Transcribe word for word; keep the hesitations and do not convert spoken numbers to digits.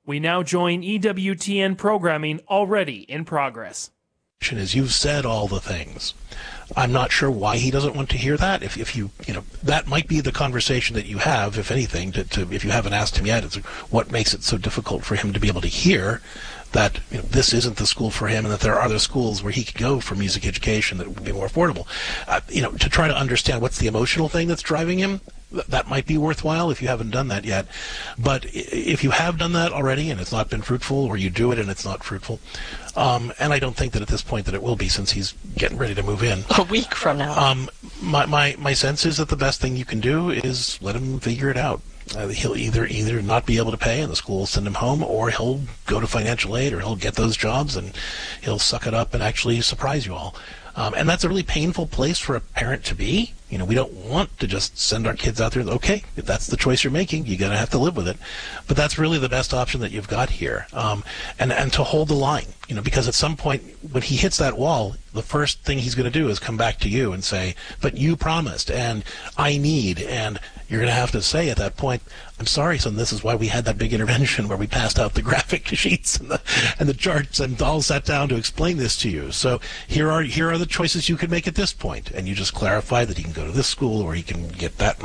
We now join E W T N programming already in progress. Is you've said all the things. I'm not sure why he doesn't want to hear that. If if you you know that might be the conversation that you have, if anything, to, to if you haven't asked him yet, it's what makes it so difficult for him to be able to hear that you know, this isn't the school for him, and that there are other schools where he could go for music education that would be more affordable. Uh, you know, to try to understand what's the emotional thing that's driving him. That might be worthwhile if you haven't done that yet. But if you have done that already and it's not been fruitful, or you do it and it's not fruitful, um, and I don't think that at this point that it will be, since he's getting ready to move in. A week from now. Um, my, my, my sense is that the best thing you can do is let him figure it out. Uh, he'll either either not be able to pay and the school will send him home, or he'll go to financial aid, or he'll get those jobs and he'll suck it up and actually surprise you all. Um, and that's a really painful place for a parent to be. You know, we don't want to just send our kids out there. Okay, if that's the choice you're making, you're going to have to live with it. But that's really the best option that you've got here. Um, and, and to hold the line, you know, because at some point when he hits that wall, the first thing he's going to do is come back to you and say, but you promised, and I need, and you're going to have to say at that point, I'm sorry, son, this is why we had that big intervention where we passed out the graphic sheets and the, and the charts and all sat down to explain this to you. So here are here are the choices you can make at this point, and you just clarify that he can go to this school or he can get that